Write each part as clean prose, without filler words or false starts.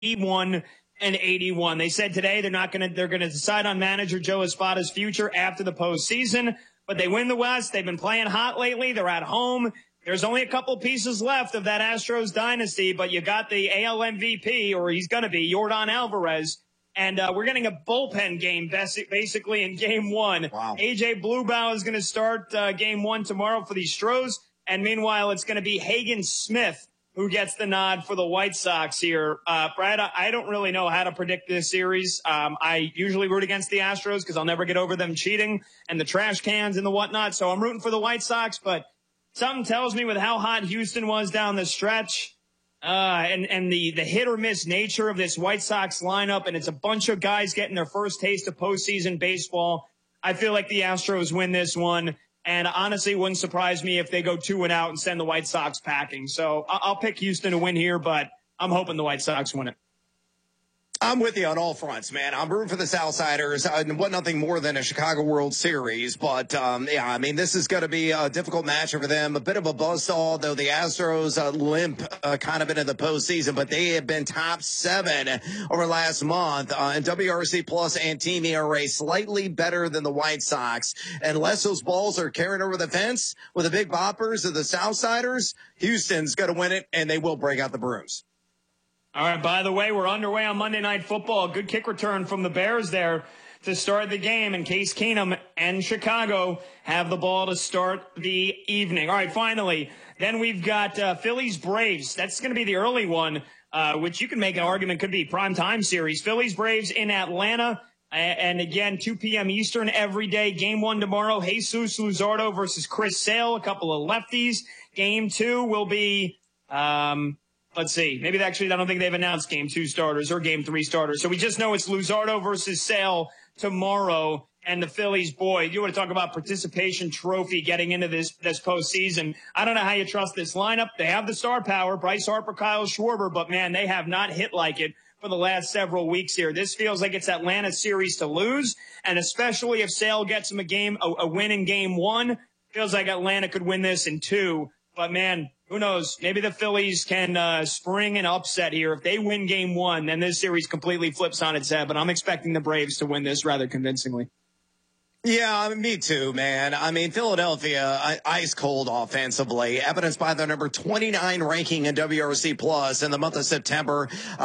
81. They said today they're going to decide on manager Joe Espada's future after the postseason, but they win the West. They've been playing hot lately. They're at home. There's only a couple pieces left of that Astros dynasty, but you got the AL MVP, or he's going to be, Yordan Alvarez. And we're getting a bullpen game basically in game one. Wow. AJ Bluebow is going to start game one tomorrow for the Stros. And meanwhile, it's going to be Hagen Smith who gets the nod for the White Sox here. Brad, I don't really know how to predict this series. I usually root against the Astros because I'll never get over them cheating and the trash cans and the whatnot. So I'm rooting for the White Sox, but something tells me with how hot Houston was down the stretch, and the hit or miss nature of this White Sox lineup, and it's a bunch of guys getting their first taste of postseason baseball, I feel like the Astros win this one. And honestly, it wouldn't surprise me if they go 2-out and send the White Sox packing. So I'll pick Houston to win here, but I'm hoping the White Sox win it. I'm with you on all fronts, man. I'm rooting for the Southsiders. What nothing more than a Chicago World Series, but yeah, I mean, this is going to be a difficult match for them. A bit of a buzzsaw, though. The Astros limp kind of into the postseason, but they have been top 7 over last month in WRC Plus and Team ERA, slightly better than the White Sox. Unless those balls are carrying over the fence with the big boppers of the Southsiders, Houston's going to win it, and they will break out the brooms. All right, by the way, we're underway on Monday Night Football. Good kick return from the Bears there to start the game, and Case Keenum and Chicago have the ball to start the evening. All right, finally, then we've got Phillies Braves. That's going to be the early one, which you can make an argument could be primetime series. Phillies Braves in Atlanta, and again, 2 p.m. Eastern every day. Game 1 tomorrow, Jesus Luzardo versus Chris Sale, a couple of lefties. Game 2 will be let's see. Maybe I don't think they've announced game 2 starters or game 3 starters. So we just know it's Luzardo versus Sale tomorrow. And the Phillies, boy, you want to talk about participation trophy getting into this postseason. I don't know how you trust this lineup. They have the star power, Bryce Harper, Kyle Schwarber, but man, they have not hit like it for the last several weeks here. This feels like it's Atlanta's series to lose. And especially if Sale gets him a win in game 1, feels like Atlanta could win this in 2. But man, who knows? Maybe the Phillies can spring an upset here. If they win game 1, then this series completely flips on its head. But I'm expecting the Braves to win this rather convincingly. Yeah, me too, man. I mean, Philadelphia, ice cold offensively, evidenced by their number 29 ranking in WRC Plus in the month of September.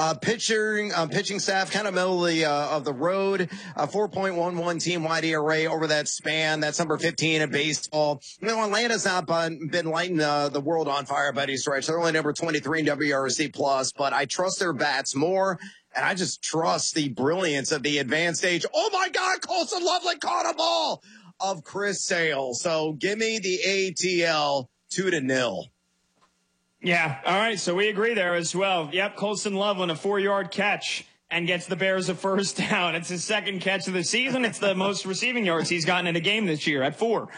Pitching staff kind of middle of the road, 4.11 team-wide ERA over that span. That's number 15 in baseball. You know, Atlanta's not been lighting the world on fire by any stretch. They're only number 23 in WRC Plus, but I trust their bats more. And I just trust the brilliance of the advanced stage. Oh, my God, Colson Loveland caught a ball of Chris Sale. So give me the ATL 2-0. Yeah, all right, so we agree there as well. Yep, Colson Loveland, a 4-yard catch, and gets the Bears a first down. It's his second catch of the season. It's the most receiving yards he's gotten in a game this year at 4.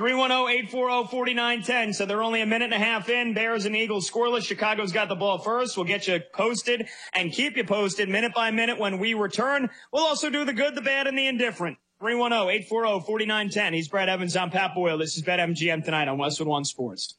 310-840-4910. So they're only a minute and a half in. Bears and Eagles scoreless. Chicago's got the ball first. We'll get you posted and keep you posted minute by minute when we return. We'll also do the good, the bad, and the indifferent. 310-840-4910. He's Brad Evans. I'm Pat Boyle. This is BetMGM tonight on Westwood One Sports.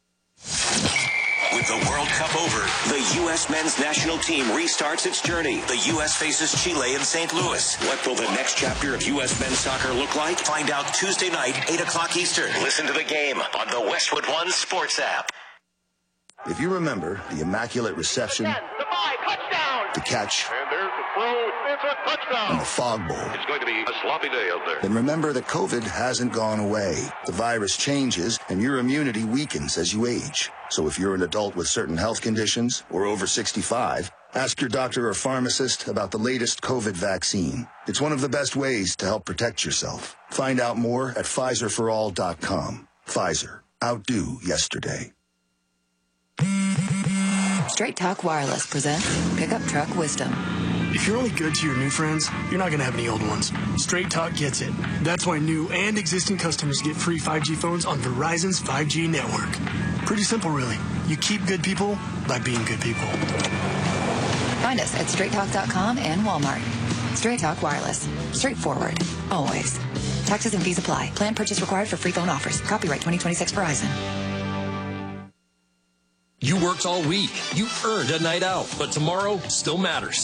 With the World Cup over, the U.S. men's national team restarts its journey. The U.S. faces Chile in St. Louis. What will the next chapter of U.S. men's soccer look like? Find out Tuesday night, 8 o'clock Eastern. Listen to the game on the Westwood One Sports app. If you remember the immaculate reception, the catch, and there's the throw. It's a touchdown. and the fog bowl, It's going to be a sloppy day out there. then remember that COVID hasn't gone away. The virus changes, and your immunity weakens as you age. So if you're an adult with certain health conditions or over 65, ask your doctor or pharmacist about the latest COVID vaccine. It's one of the best ways to help protect yourself. Find out more at PfizerForAll.com. Pfizer. Outdo yesterday. Straight Talk Wireless presents Pickup Truck Wisdom. If you're only good to your new friends, you're not going to have any old ones. Straight Talk gets it. That's why new and existing customers get free 5G phones on Verizon's 5G network. Pretty simple, really. You keep good people by being good people. Find us at straighttalk.com and Walmart. Straight Talk Wireless. Straightforward. Always. Taxes and fees apply. Plan purchase required for free phone offers. Copyright 2026 Verizon. You worked all week. You earned a night out, but tomorrow still matters.